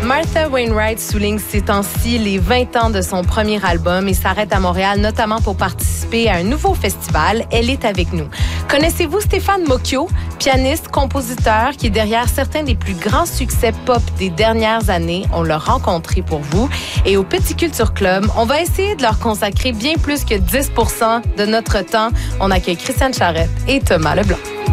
Martha Wainwright souligne ces temps-ci les 20 ans de son premier album et s'arrête à Montréal notamment pour participer à un nouveau festival. Elle est avec nous. Connaissez-vous Stéphane Mocchio, pianiste, compositeur qui est derrière certains des plus grands succès pop des dernières années? On l'a rencontré pour vous. Et au Petit Culture Club, on va essayer de leur consacrer bien plus que 10% de notre temps. On accueille Christiane Charette et Thomas Leblanc.